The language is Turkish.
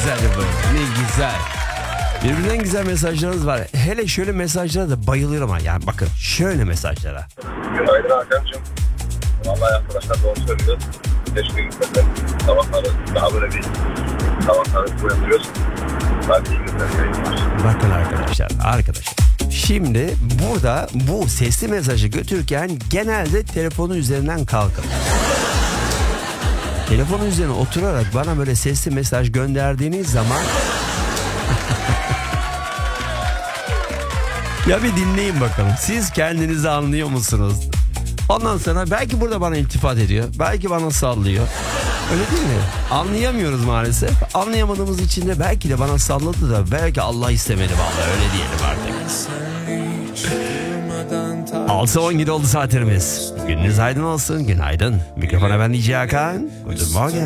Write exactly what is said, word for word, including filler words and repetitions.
güzel bu. Ne güzel. Birbirinden güzel mesajlarınız var. Hele şöyle mesajlara da bayılıyorum ha. Yani bakın şöyle mesajlara. Günaydın Hakan'cığım. Vallahi arkadaşlar doğru söylüyor. Keşke gitmeden sabahları daha böyle bir sabahları uyanıyoruz. Hadi iyi günler, yayınlar. Bakın arkadaşlar, arkadaşlar. Şimdi burada bu sesli mesajı götürürken genelde telefonun üzerinden kalkın. Telefonun üzerine oturarak bana böyle sesli mesaj gönderdiğiniz zaman ya bir dinleyin bakalım. Siz kendinizi anlıyor musunuz? Ondan sonra belki burada bana iltifat ediyor. Belki bana sallıyor. Öyle değil mi? Anlayamıyoruz maalesef. Anlayamadığımız için de belki de bana salladı da belki Allah istemedi vallahi, öyle diyelim artık. altı on yedi oldu saatlerimiz. Gününüz aydın olsun. Günaydın. Mikrofona ben D J Hakan. Good morning.